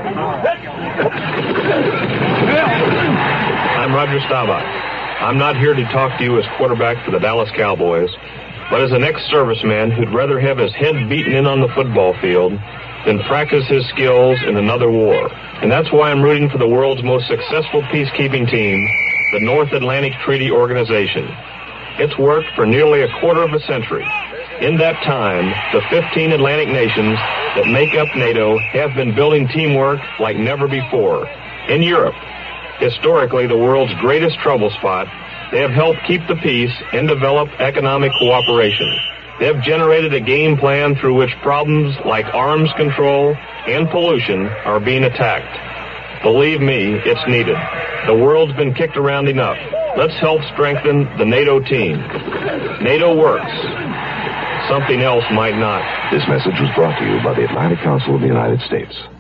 I'm Roger Staubach. I'm not here to talk to you as quarterback for the Dallas Cowboys, but as an ex-serviceman who'd rather have his head beaten in on the football field than practice his skills in another war. And that's why I'm rooting for the world's most successful peacekeeping team, the North Atlantic Treaty Organization. It's worked for nearly a quarter of a century. In that time, the 15 Atlantic nations that make up NATO have been building teamwork like never before. In Europe, historically the world's greatest trouble spot, they have helped keep the peace and develop economic cooperation. They have generated a game plan through which problems like arms control and pollution are being attacked. Believe me, it's needed. The world's been kicked around enough. Let's help strengthen the NATO team. NATO works. Something else might not. This message was brought to you by the Atlantic Council of the United States.